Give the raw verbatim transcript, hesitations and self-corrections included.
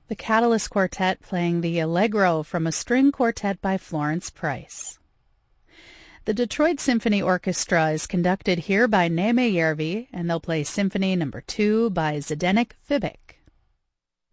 The Catalyst Quartet playing the Allegro from a string quartet by Florence Price. The Detroit Symphony Orchestra is conducted here by Neeme Järvi, and they'll play Symphony Number two by Zdeněk Fibik.